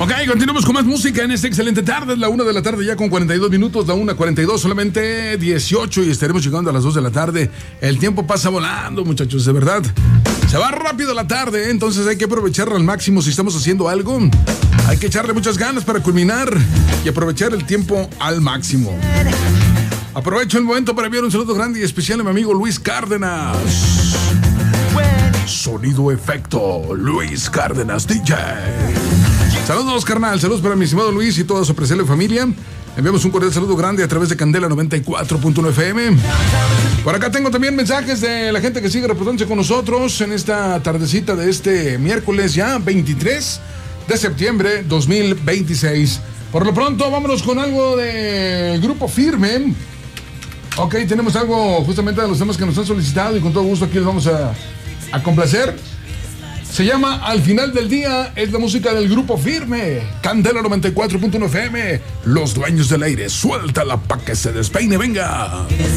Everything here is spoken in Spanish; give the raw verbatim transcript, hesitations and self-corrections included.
Ok, continuamos con más música en esta excelente tarde. Es la una de la tarde ya con cuarenta y dos minutos, la una cuarenta y dos, solamente dieciocho y estaremos llegando a las dos de la tarde. El tiempo pasa volando, muchachos, de verdad. Se va rápido la tarde, ¿eh? Entonces hay que aprovecharla al máximo si estamos haciendo algo. Hay que echarle muchas ganas para culminar y aprovechar el tiempo al máximo. Aprovecho el momento para enviar un saludo grande y especial a mi amigo Luis Cárdenas. Sonido efecto, Luis Cárdenas D J. Saludos, carnal, saludos para mi estimado Luis y toda su apreciable familia. Enviamos un cordial saludo grande a través de Candela noventa y cuatro punto uno F M. Por acá tengo también mensajes de la gente que sigue reportándose con nosotros en esta tardecita de este miércoles ya veintitrés de septiembre dos mil veintiséis. Por lo pronto, vámonos con algo de Grupo Firme. Ok, tenemos algo justamente de los temas que nos han solicitado y con todo gusto aquí les vamos a, a complacer. Se llama Al Final del Día, es la música del Grupo Firme. Candela noventa y cuatro punto uno F M, los dueños del aire, suéltala pa' que se despeine, venga.